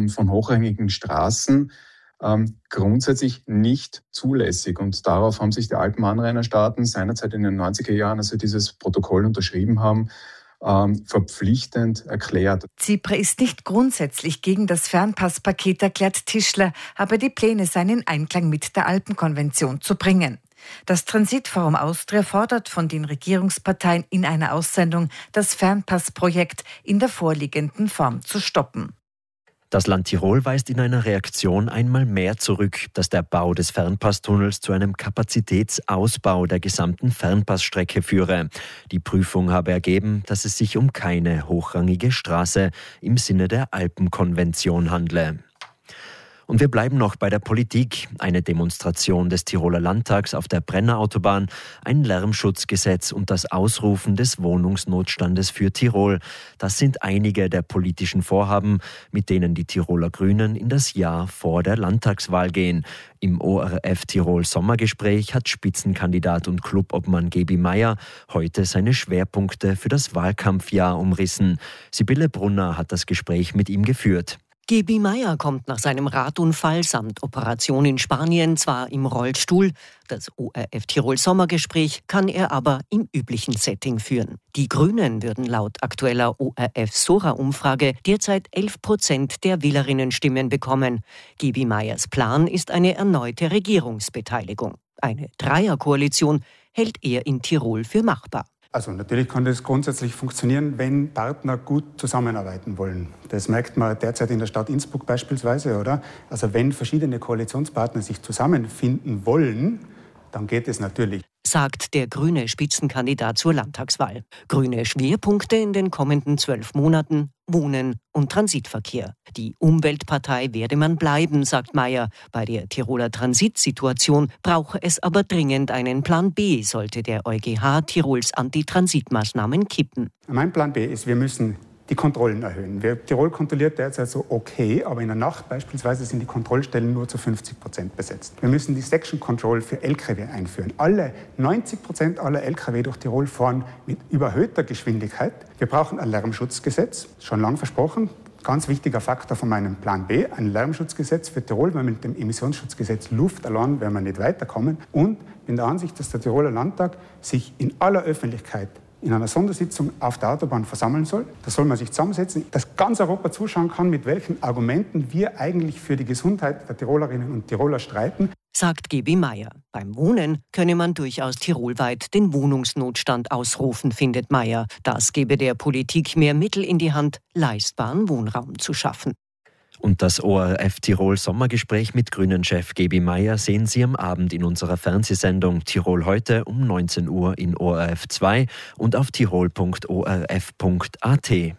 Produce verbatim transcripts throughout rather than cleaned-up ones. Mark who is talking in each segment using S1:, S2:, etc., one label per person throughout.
S1: von, von hochrangigen Straßen ähm, grundsätzlich nicht zulässig. Und darauf haben sich die Alpenanrainerstaaten seinerzeit in den neunziger Jahren, als sie dieses Protokoll unterschrieben haben, ähm, verpflichtend erklärt.
S2: ZiPRA ist nicht grundsätzlich gegen das Fernpasspaket, erklärt Tischler, aber die Pläne seien in Einklang mit der Alpenkonvention zu bringen. Das Transitforum Austria fordert von den Regierungsparteien in einer Aussendung, das Fernpassprojekt in der vorliegenden Form zu stoppen.
S3: Das Land Tirol weist in einer Reaktion einmal mehr zurück, dass der Bau des Fernpasstunnels zu einem Kapazitätsausbau der gesamten Fernpassstrecke führe. Die Prüfung habe ergeben, dass es sich um keine hochrangige Straße im Sinne der Alpenkonvention handle. Und wir bleiben noch bei der Politik. Eine Demonstration des Tiroler Landtags auf der Brennerautobahn, ein Lärmschutzgesetz und das Ausrufen des Wohnungsnotstandes für Tirol. Das sind einige der politischen Vorhaben, mit denen die Tiroler Grünen in das Jahr vor der Landtagswahl gehen. Im O R F Tirol Sommergespräch hat Spitzenkandidat und Clubobmann Gebi Meier heute seine Schwerpunkte für das Wahlkampfjahr umrissen. Sibylle Brunner hat das Gespräch mit ihm geführt.
S4: Gebi Meier kommt nach seinem Radunfall samt Operation in Spanien zwar im Rollstuhl, das O R F Tirol Sommergespräch kann er aber im üblichen Setting führen. Die Grünen würden laut aktueller O R F Sora-Umfrage derzeit elf Prozent der Wählerinnenstimmen bekommen. Gebi Meiers Plan ist eine erneute Regierungsbeteiligung. Eine Dreierkoalition hält er in Tirol für machbar.
S5: Also natürlich kann das grundsätzlich funktionieren, wenn Partner gut zusammenarbeiten wollen. Das merkt man derzeit in der Stadt Innsbruck beispielsweise, oder? Also wenn verschiedene Koalitionspartner sich zusammenfinden wollen, dann geht es natürlich.
S4: Sagt der grüne Spitzenkandidat zur Landtagswahl. Grüne Schwerpunkte in den kommenden zwölf Monaten: Wohnen und Transitverkehr. Die Umweltpartei werde man bleiben, sagt Meier. Bei der Tiroler Transitsituation brauche es aber dringend einen Plan B, sollte der EuGH Tirols Antitransitmaßnahmen kippen.
S5: Mein Plan B ist, wir müssen die Kontrollen erhöhen. Wir, Tirol kontrolliert derzeit so okay, aber in der Nacht beispielsweise sind die Kontrollstellen nur zu fünfzig Prozent besetzt. Wir müssen die Section Control für L K W einführen. Alle neunzig Prozent aller L K W durch Tirol fahren mit überhöhter Geschwindigkeit. Wir brauchen ein Lärmschutzgesetz, schon lang versprochen. Ganz wichtiger Faktor von meinem Plan B, ein Lärmschutzgesetz für Tirol, weil mit dem Emissionsschutzgesetz Luft allein werden wir nicht weiterkommen. Und bin der Ansicht, dass der Tiroler Landtag sich in aller Öffentlichkeit in einer Sondersitzung auf der Autobahn versammeln soll. Da soll man sich zusammensetzen, dass ganz Europa zuschauen kann, mit welchen Argumenten wir eigentlich für die Gesundheit der Tirolerinnen und Tiroler streiten.
S4: Sagt Gebi Meier. Beim Wohnen könne man durchaus tirolweit den Wohnungsnotstand ausrufen, findet Meier. Das gebe der Politik mehr Mittel in die Hand, leistbaren Wohnraum zu schaffen.
S3: Und das O R F Tirol Sommergespräch mit Grünen-Chef Gebi Meier sehen Sie am Abend in unserer Fernsehsendung Tirol heute um neunzehn Uhr in O R F zwei und auf tirol punkt o r f punkt a t.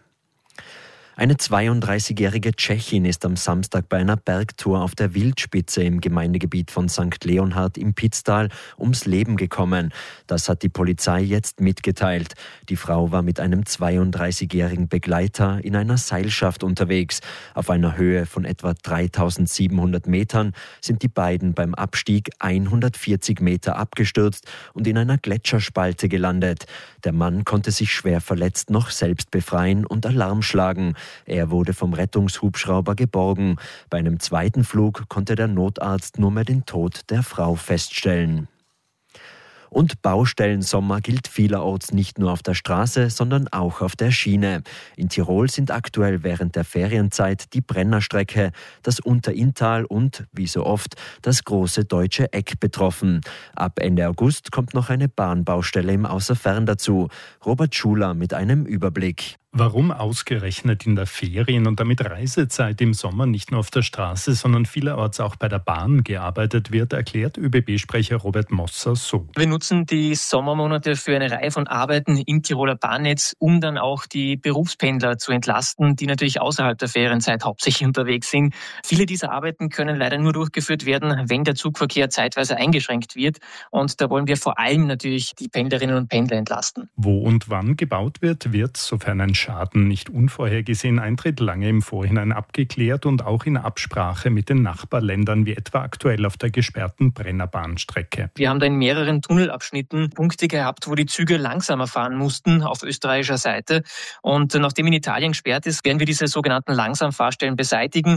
S3: Eine zweiunddreißigjährige Tschechin ist am Samstag bei einer Bergtour auf der Wildspitze im Gemeindegebiet von Sankt Leonhard im Pitztal ums Leben gekommen. Das hat die Polizei jetzt mitgeteilt. Die Frau war mit einem zweiunddreißigjährigen Begleiter in einer Seilschaft unterwegs. Auf einer Höhe von etwa dreitausendsiebenhundert Metern sind die beiden beim Abstieg hundertvierzig Meter abgestürzt und in einer Gletscherspalte gelandet. Der Mann konnte sich schwer verletzt noch selbst befreien und Alarm schlagen. Er wurde vom Rettungshubschrauber geborgen. Bei einem zweiten Flug konnte der Notarzt nur mehr den Tod der Frau feststellen. Und Baustellensommer gilt vielerorts nicht nur auf der Straße, sondern auch auf der Schiene. In Tirol sind aktuell während der Ferienzeit die Brennerstrecke, das Unterinntal und, wie so oft, das große Deutsche Eck betroffen. Ab Ende August kommt noch eine Bahnbaustelle im Außerfern dazu. Robert Schuler mit einem Überblick.
S6: Warum ausgerechnet in der Ferien- und damit Reisezeit im Sommer nicht nur auf der Straße, sondern vielerorts auch bei der Bahn gearbeitet wird, erklärt ÖBB-Sprecher Robert Mosser so.
S7: Wir nutzen die Sommermonate für eine Reihe von Arbeiten im Tiroler Bahnnetz, um dann auch die Berufspendler zu entlasten, die natürlich außerhalb der Ferienzeit hauptsächlich unterwegs sind. Viele dieser Arbeiten können leider nur durchgeführt werden, wenn der Zugverkehr zeitweise eingeschränkt wird. Und da wollen wir vor allem natürlich die Pendlerinnen und Pendler entlasten.
S6: Wo und wann gebaut wird, wird, sofern ein Schaden nicht unvorhergesehen eintritt, lange im Vorhinein abgeklärt und auch in Absprache mit den Nachbarländern, wie etwa aktuell auf der gesperrten Brennerbahnstrecke.
S7: Wir haben da in mehreren Tunnelabschnitten Punkte gehabt, wo die Züge langsamer fahren mussten auf österreichischer Seite. Und nachdem in Italien gesperrt ist, werden wir diese sogenannten Langsamfahrstellen beseitigen.